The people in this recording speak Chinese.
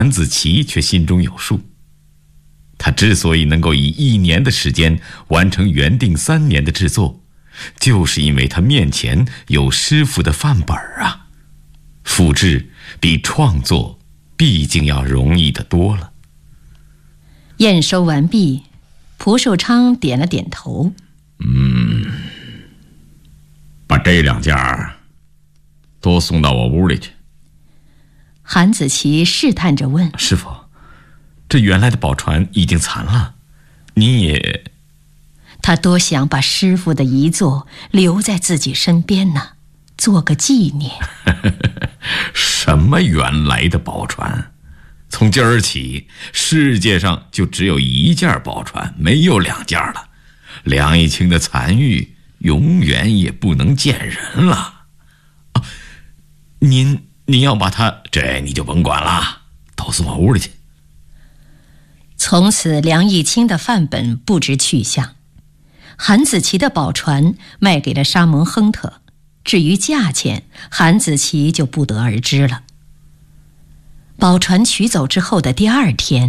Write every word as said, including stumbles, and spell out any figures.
韩子琪却心中有数。他之所以能够以一年的时间完成原定三年的制作，就是因为他面前有师傅的范本啊。复制比创作毕竟要容易得多了。 验收完毕，蒲寿昌点了点头。 嗯，把这两件都送到我屋里去。 韩子琪试探着问： 师傅，这原来的宝船已经残了，你也…… 他多想把师傅的遗作留在自己身边呢，做个纪念。 什么原来的宝船？从今儿起，世界上就只有一件宝船，没有两件了。梁一清的残玉永远也不能见人了。啊，您您要把它，这你就甭管了，都送我屋里去。 从此梁一清的范本不知去向，韩子琪的宝船卖给了沙蒙亨特，至于价钱，韩子琪就不得而知了。宝船取走之后的第二天，